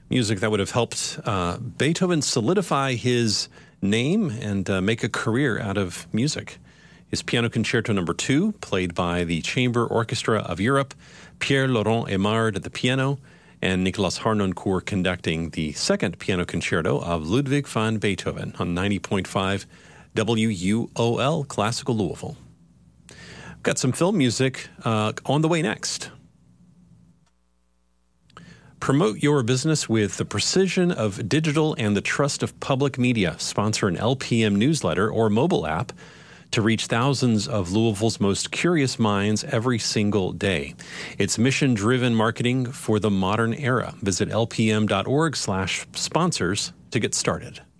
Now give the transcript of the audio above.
Music that would have helped Beethoven solidify his name and make a career out of music. His Piano Concerto No. 2, played by the Chamber Orchestra of Europe, Pierre-Laurent Aimard at the piano, and Nicolas Harnoncourt conducting the second piano concerto of Ludwig van Beethoven on 90.5 WUOL Classical Louisville. Got some film music on the way next. Promote your business with the precision of digital and the trust of public media. Sponsor an LPM newsletter or mobile app to reach thousands of Louisville's most curious minds every single day. It's mission-driven marketing for the modern era. Visit lpm.org/sponsors to get started.